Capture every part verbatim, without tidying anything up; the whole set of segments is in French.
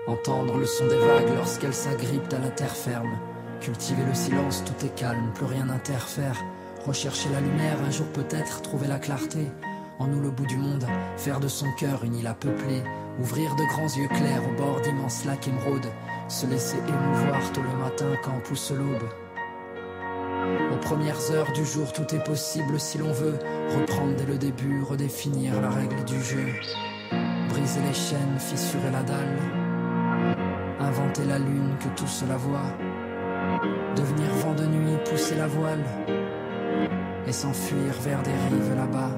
Entendre le son des vagues lorsqu'elles s'agrippent à la terre ferme. Cultiver le silence, tout est calme, plus rien n'interfère. Rechercher la lumière, un jour peut-être trouver la clarté. En nous le bout du monde, faire de son cœur une île à peupler. Ouvrir de grands yeux clairs au bord d'immenses lacs émeraudes. Se laisser émouvoir tôt le matin quand pousse l'aube. Aux premières heures du jour, tout est possible si l'on veut. Reprendre dès le début, redéfinir la règle du jeu. Briser les chaînes, fissurer la dalle. Inventer la lune que tous la voient. Devenir vent de nuit, pousser la voile. Et s'enfuir vers des rives là-bas.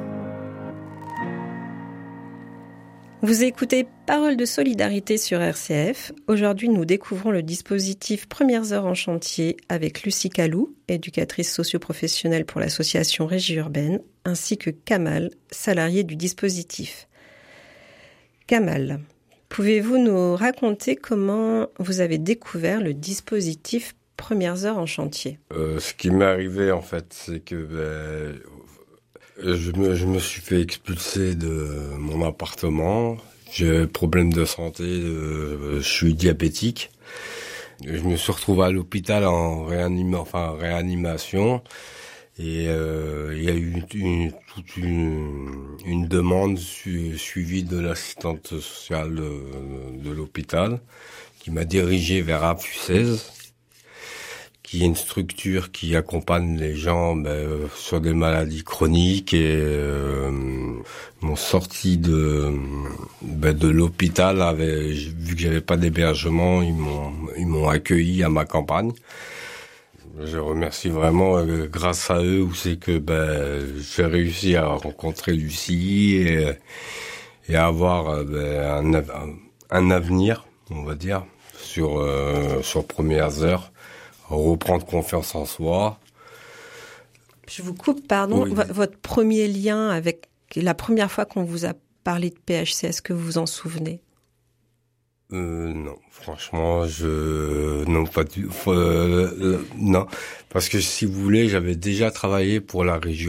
Vous écoutez Paroles de solidarité sur R C F. Aujourd'hui, nous découvrons le dispositif Premières heures en chantier avec Lucie Calou, éducatrice socio-professionnelle pour l'association Régie Urbaine, ainsi que Kamal, salarié du dispositif. Kamal, pouvez-vous nous raconter comment vous avez découvert le dispositif Premières heures en chantier ? euh, Ce qui m'est arrivé, en fait, c'est que ben, je, me, je me suis fait expulser de mon appartement. J'ai problème de santé, euh, je suis diabétique. Je me suis retrouvé à l'hôpital en réanima, enfin, réanimation. Et euh, il y a eu une, toute une, une demande su, suivie de l'assistante sociale de, de l'hôpital qui m'a dirigé vers A P U seize, qui est une structure qui accompagne les gens ben, sur des maladies chroniques. Et euh, m'ont sorti de ben, de l'hôpital, avait, vu que j'avais pas d'hébergement, ils m'ont ils m'ont accueilli à ma campagne. Je remercie vraiment, euh, grâce à eux, où c'est que ben j'ai réussi à rencontrer Lucie et, et à avoir euh, ben, un, un avenir, on va dire, sur euh, sur Premières heures, reprendre confiance en soi. Je vous coupe, pardon. Oui. V- votre premier lien avec la première fois qu'on vous a parlé de P H C, est-ce que vous vous en souvenez ? Euh, non, franchement, je non pas du euh, euh, non, parce que si vous voulez, j'avais déjà travaillé pour la région.